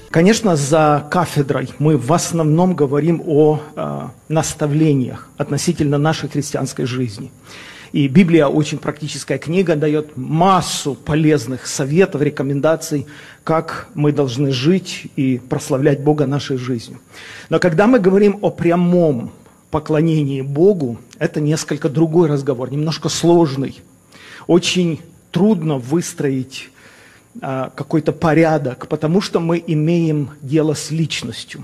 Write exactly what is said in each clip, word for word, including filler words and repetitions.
Конечно, за кафедрой мы в основном говорим о э, наставлениях относительно нашей христианской жизни. И Библия очень практическая книга, дает массу полезных советов, рекомендаций, как мы должны жить и прославлять Бога нашей жизнью. Но когда мы говорим о прямом поклонении Богу, это несколько другой разговор, немножко сложный. Очень трудно выстроить а, какой-то порядок, потому что мы имеем дело с личностью.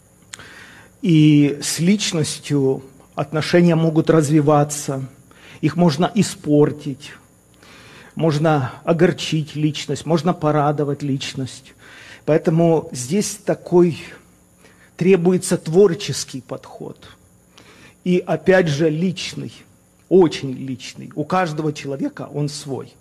И с личностью отношения могут развиваться, их можно испортить, можно огорчить личность, можно порадовать личность. Поэтому здесь такой требуется творческий подход. И опять же личный, очень личный. У каждого человека он свой.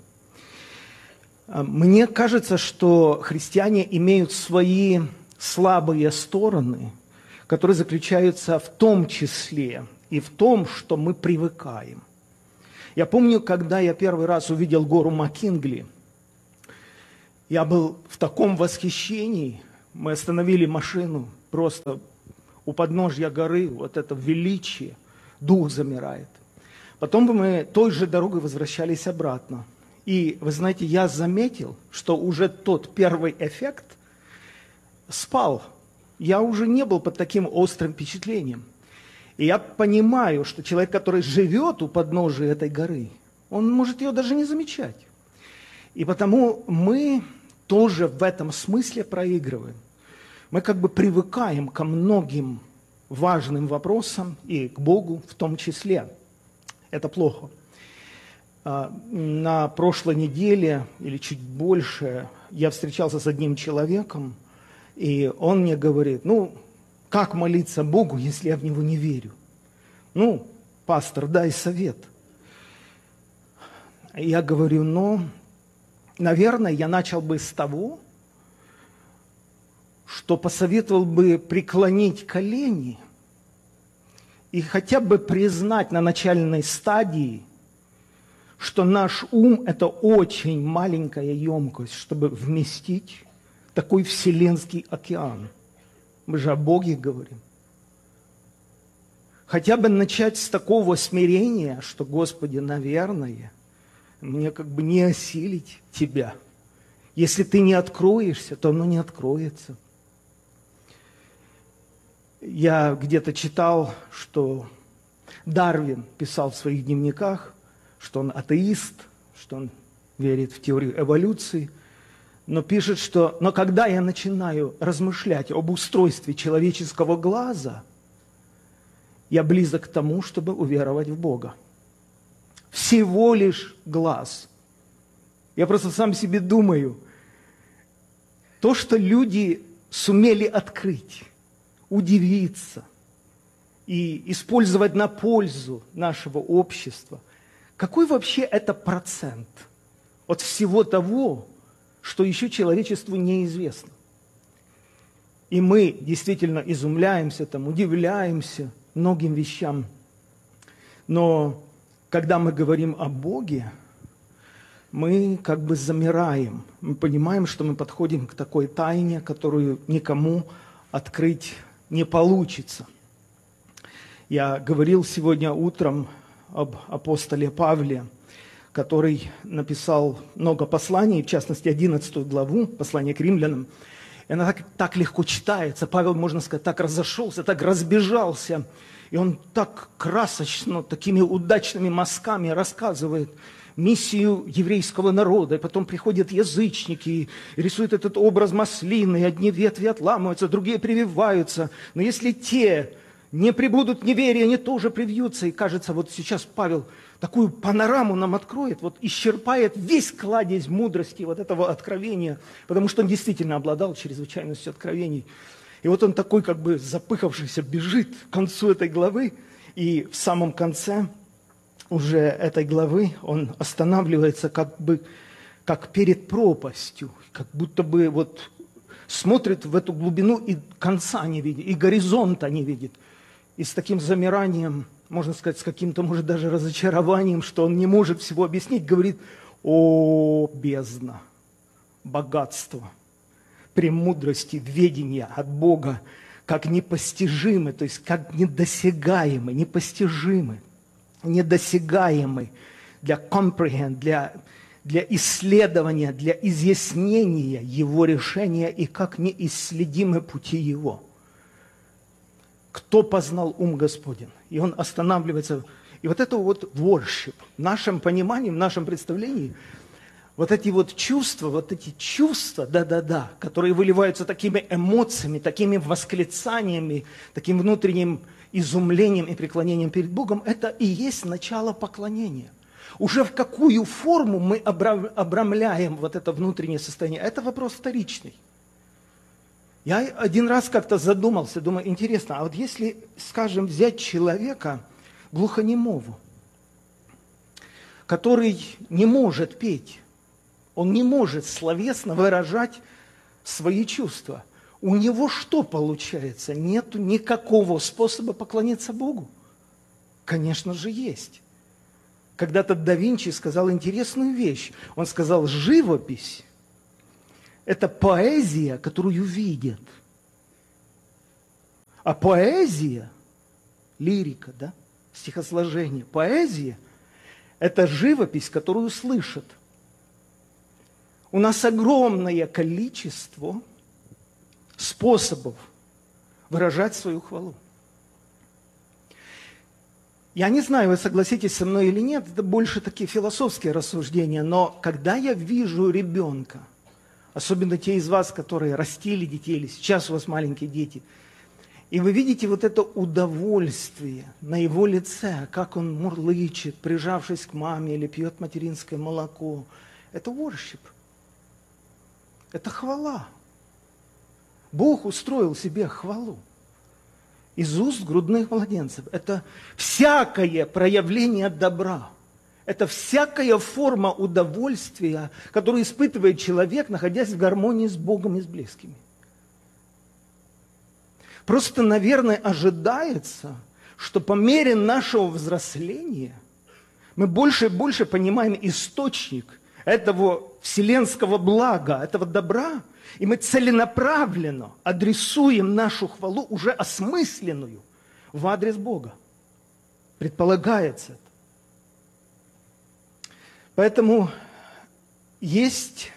Мне кажется, что христиане имеют свои слабые стороны, которые заключаются в том числе и в том, что мы привыкаем. Я помню, когда я первый раз увидел гору Маккинли, я был в таком восхищении. Мы остановили машину просто у подножья горы, вот это величие, дух замирает. Потом мы той же дорогой возвращались обратно. И, вы знаете, я заметил, что уже тот первый эффект спал. Я уже не был под таким острым впечатлением. И я понимаю, что человек, который живет у подножия этой горы, он может ее даже не замечать. И потому мы тоже в этом смысле проигрываем. Мы как бы привыкаем ко многим важным вопросам и к Богу в том числе. Это плохо. На прошлой неделе или чуть больше я встречался с одним человеком, и он мне говорит, ну, как молиться Богу, если я в Него не верю? Ну, пастор, дай совет. Я говорю, ну, наверное, я начал бы с того, что посоветовал бы преклонить колени и хотя бы признать на начальной стадии, что наш ум – это очень маленькая емкость, чтобы вместить такой вселенский океан. Мы же о Боге говорим. Хотя бы начать с такого смирения, что, Господи, наверное, мне как бы не осилить Тебя. Если Ты не откроешься, то оно не откроется. Я где-то читал, что Дарвин писал в своих дневниках, что он атеист, что он верит в теорию эволюции, но пишет, что «но когда я начинаю размышлять об устройстве человеческого глаза, я близок к тому, чтобы уверовать в Бога». Всего лишь глаз. Я просто сам себе думаю, то, что люди сумели открыть, удивиться и использовать на пользу нашего общества, какой вообще это процент от всего того, что еще человечеству неизвестно? И мы действительно изумляемся, там, удивляемся многим вещам. Но когда мы говорим о Боге, мы как бы замираем. Мы понимаем, что мы подходим к такой тайне, которую никому открыть не получится. Я говорил сегодня утром об апостоле Павле, который написал много посланий, в частности, одиннадцатую главу, послание к римлянам. И она так, так легко читается. Павел, можно сказать, так разошелся, так разбежался. И он так красочно, такими удачными мазками рассказывает миссию еврейского народа. И потом приходят язычники и рисуют этот образ маслины. И одни ветви отламываются, другие прививаются. Но если те не прибудут в неверие, они тоже привьются. И кажется, вот сейчас Павел такую панораму нам откроет, вот исчерпает весь кладезь мудрости вот этого откровения, потому что он действительно обладал чрезвычайностью откровений. И вот он такой как бы запыхавшийся бежит к концу этой главы, и в самом конце уже этой главы он останавливается как бы как перед пропастью, как будто бы вот смотрит в эту глубину и конца не видит, и горизонта не видит. И с таким замиранием, можно сказать, с каким-то, может, даже разочарованием, что он не может всего объяснить, говорит: «О, бездна, богатство, премудрости, ведения от Бога, как непостижимы, то есть как недосягаемы, непостижимы, недосягаемы для comprehend, для, для исследования, для изъяснения Его решения и как неисследимы пути Его. Кто познал ум Господень? И он останавливается. И вот это вот worship, в нашем понимании, в нашем представлении, вот эти вот чувства, вот эти чувства, да-да-да, которые выливаются такими эмоциями, такими восклицаниями, таким внутренним изумлением и преклонением перед Богом, это и есть начало поклонения. Уже в какую форму мы обрамляем вот это внутреннее состояние, это вопрос вторичный. Я один раз как-то задумался, думаю, интересно, а вот если, скажем, взять человека глухонемого, который не может петь, он не может словесно выражать свои чувства. У него что получается? Нет никакого способа поклониться Богу? Конечно же, есть. Когда-то да Винчи сказал интересную вещь. Он сказал, живопись – это поэзия, которую видят. А поэзия, лирика, да, стихосложение, поэзия – это живопись, которую слышат. У нас огромное количество способов выражать свою хвалу. Я не знаю, вы согласитесь со мной или нет, это больше такие философские рассуждения, но когда я вижу ребенка, особенно те из вас, которые растили детей, или сейчас у вас маленькие дети, и вы видите вот это удовольствие на его лице, как он мурлычет, прижавшись к маме, или пьет материнское молоко, это worship. Это хвала. Бог устроил себе хвалу из уст грудных младенцев. Это всякое проявление добра. Это всякая форма удовольствия, которую испытывает человек, находясь в гармонии с Богом и с близкими. Просто, наверное, ожидается, что по мере нашего взросления мы больше и больше понимаем источник этого вселенского блага, этого добра, и мы целенаправленно адресуем нашу хвалу, уже осмысленную, в адрес Бога. Предполагается это. Поэтому есть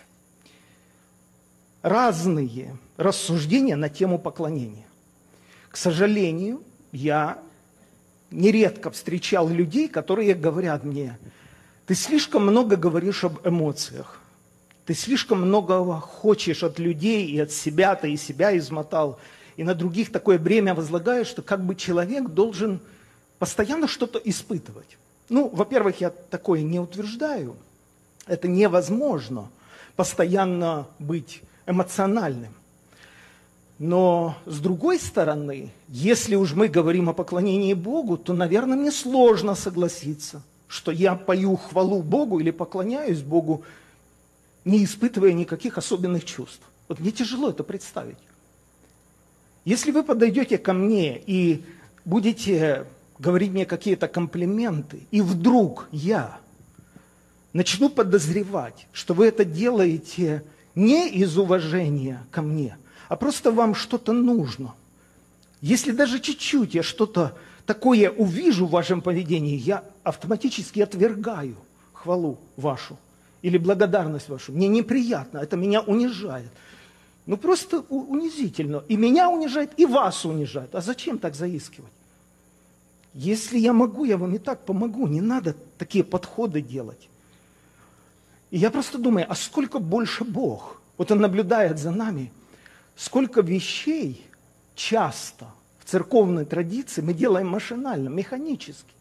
разные рассуждения на тему поклонения. К сожалению, я нередко встречал людей, которые говорят мне, ты слишком много говоришь об эмоциях. Ты слишком много хочешь от людей и от себя, ты и себя измотал, и на других такое бремя возлагаешь, что как бы человек должен постоянно что-то испытывать. Ну, во-первых, я такое не утверждаю. Это невозможно постоянно быть эмоциональным. Но, с другой стороны, если уж мы говорим о поклонении Богу, то, наверное, мне сложно согласиться, что я пою хвалу Богу или поклоняюсь Богу, не испытывая никаких особенных чувств. Вот мне тяжело это представить. Если вы подойдете ко мне и будете говорить мне какие-то комплименты, и вдруг я начну подозревать, что вы это делаете не из уважения ко мне, а просто вам что-то нужно. Если даже чуть-чуть я что-то такое увижу в вашем поведении, я автоматически отвергаю хвалу вашу или благодарность вашу. Мне неприятно, это меня унижает. Ну просто унизительно. И меня унижает, и вас унижает. А зачем так заискивать? Если я могу, я вам и так помогу. Не надо такие подходы делать. И я просто думаю, а сколько больше Бог? Вот Он наблюдает за нами. Сколько вещей часто в церковной традиции мы делаем машинально, механически.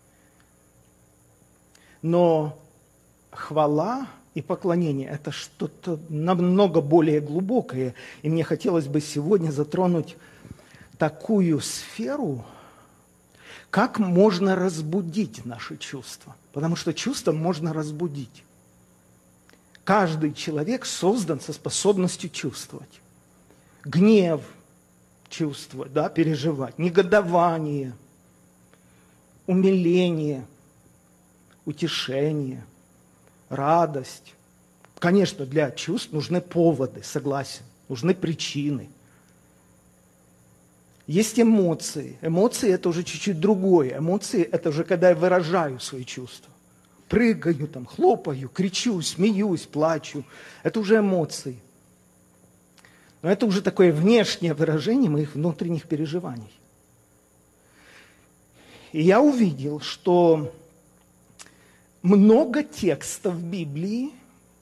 Но хвала и поклонение – это что-то намного более глубокое. И мне хотелось бы сегодня затронуть такую сферу, как можно разбудить наши чувства. Потому что чувства можно разбудить. Каждый человек создан со способностью чувствовать. Гнев чувствовать, да, переживать, негодование, умиление, утешение, радость. Конечно, для чувств нужны поводы, согласен. нужны причины. Есть эмоции. Эмоции – это уже чуть-чуть другое. Эмоции – это уже когда я выражаю свои чувства. Прыгаю, там, хлопаю, кричу, смеюсь, плачу. Это уже эмоции. Но это уже такое внешнее выражение моих внутренних переживаний. И я увидел, что много текстов в Библии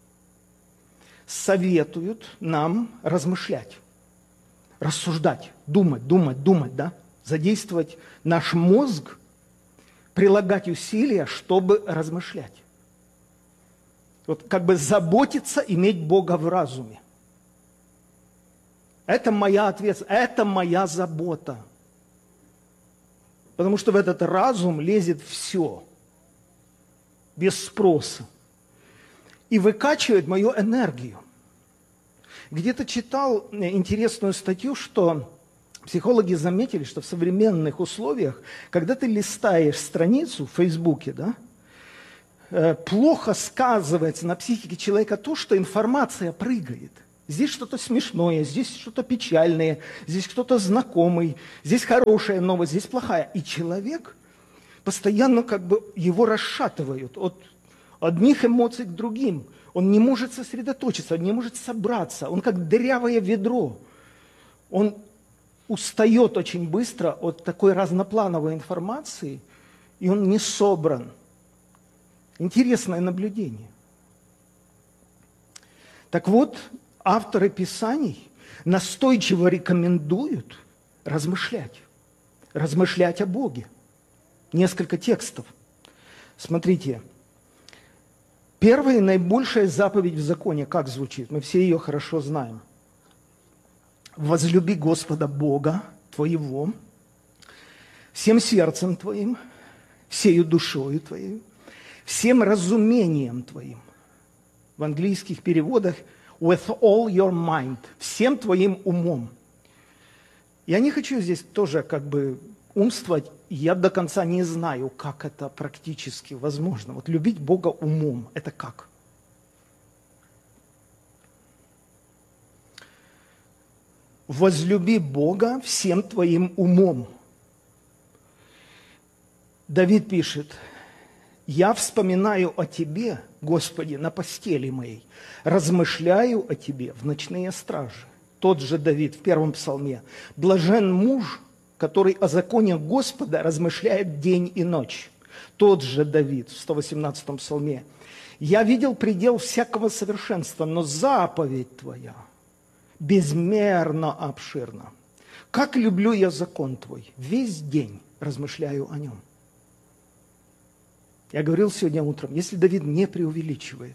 советуют нам размышлять, рассуждать, думать, думать, думать, да? Задействовать наш мозг, прилагать усилия, чтобы размышлять. Вот как бы заботиться, иметь Бога в разуме. Это моя ответственность, это моя забота. Потому что в этот разум лезет все, без спроса. И выкачивает мою энергию. Где-то читал интересную статью, что психологи заметили, что в современных условиях, когда ты листаешь страницу в Фейсбуке, да, плохо сказывается на психике человека то, что информация прыгает. Здесь что-то смешное, здесь что-то печальное, здесь кто-то знакомый, здесь хорошая новость, здесь плохая. И человек постоянно как бы его расшатывают от одних эмоций к другим. Он не может сосредоточиться, он не может собраться. Он как дырявое ведро. Он устает очень быстро от такой разноплановой информации, и он не собран. Интересное наблюдение. Так вот, авторы Писаний настойчиво рекомендуют размышлять. Размышлять о Боге. Несколько текстов. Смотрите. Первая и наибольшая заповедь в законе, как звучит? Мы все ее хорошо знаем. «Возлюби Господа Бога твоего всем сердцем твоим, всею душою твоей, всем разумением твоим». В английских переводах «with all your mind», всем твоим умом. Я не хочу здесь тоже как бы умствовать, я до конца не знаю, как это практически возможно. Вот любить Бога умом, это как? «Возлюби Бога всем твоим умом». Давид пишет: «Я вспоминаю о Тебе, Господи, на постели моей, размышляю о Тебе в ночные стражи». Тот же Давид в первом псалме: «Блажен муж, который о законе Господа размышляет день и ночь». Тот же Давид в сто восемнадцатом псалме: «Я видел предел всякого совершенства, но заповедь Твоя безмерно обширна. Как люблю я закон Твой, весь день размышляю о нем». Я говорил сегодня утром, если Давид не преувеличивает,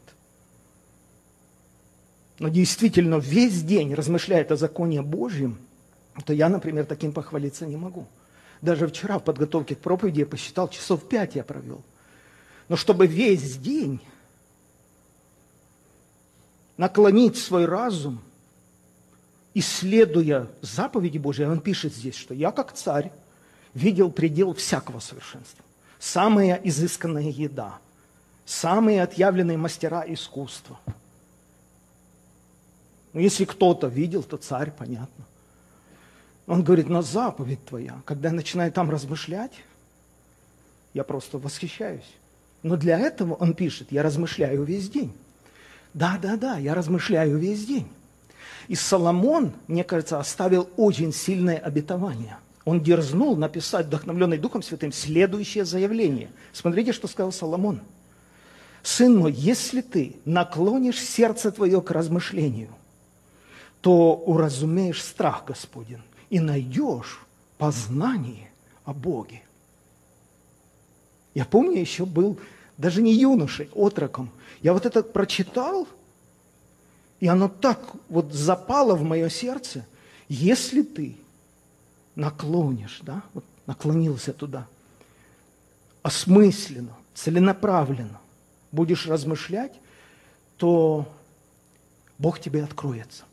но действительно весь день размышляет о законе Божьем, то я, например, таким похвалиться не могу. Даже вчера в подготовке к проповеди я посчитал, часов пять я провел. Но чтобы весь день наклонить свой разум, исследуя заповеди Божьи, он пишет здесь, что я, как царь, видел предел всякого совершенства. Самая изысканная еда, самые отъявленные мастера искусства. Ну, если кто-то видел, то царь, понятно. Он говорит: но заповедь Твоя, когда я начинаю там размышлять, я просто восхищаюсь. Но для этого он пишет: я размышляю весь день. Да, да, да, я размышляю весь день. И Соломон, мне кажется, оставил очень сильное обетование. Он дерзнул написать, вдохновленный Духом Святым, следующее заявление. Смотрите, что сказал Соломон. «Сын мой, если ты наклонишь сердце твое к размышлению, то уразумеешь страх Господень и найдешь познание о Боге». Я помню, еще был даже не юношей, отроком. Я вот это прочитал, и оно так вот запало в мое сердце. Если ты наклонишь, да, вот наклонился туда, осмысленно, целенаправленно будешь размышлять, то Бог тебе откроется.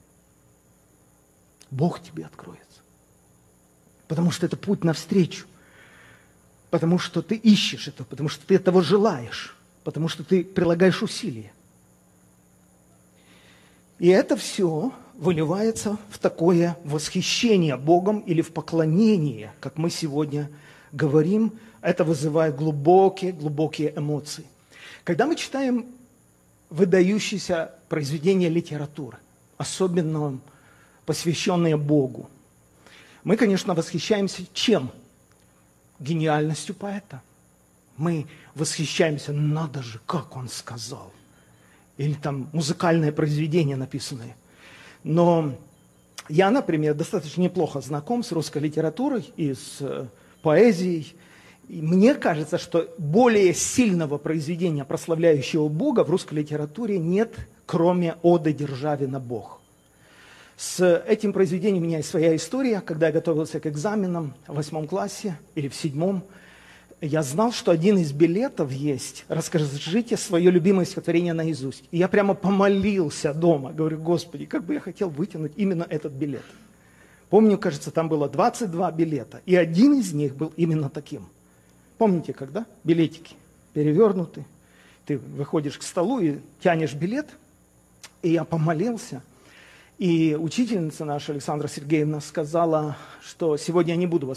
Бог тебе откроется. Потому что это путь навстречу. Потому что ты ищешь это, потому что ты этого желаешь, потому что ты прилагаешь усилия. И это все выливается в такое восхищение Богом или в поклонение, как мы сегодня говорим. Это вызывает глубокие, глубокие эмоции. Когда мы читаем выдающиеся произведения литературы, особенно посвященные Богу, мы, конечно, восхищаемся чем? Гениальностью поэта. Мы восхищаемся, надо же, как он сказал. Или там музыкальное произведение написанное. Но я, например, достаточно неплохо знаком с русской литературой и с поэзией. И мне кажется, что более сильного произведения, прославляющего Бога, в русской литературе нет, кроме «Оды Державина Бог». С этим произведением у меня есть своя история. Когда я готовился к экзаменам в восьмом классе или в седьмом, я знал, что один из билетов есть «Расскажите свое любимое стихотворение наизусть». И я прямо помолился дома. Говорю, Господи, как бы я хотел вытянуть именно этот билет. Помню, кажется, там было двадцать два билета. И один из них был именно таким. Помните, когда? Билетики перевернуты. Ты выходишь к столу и тянешь билет. И я помолился. И учительница наша, Александра Сергеевна, сказала, что сегодня я не буду вас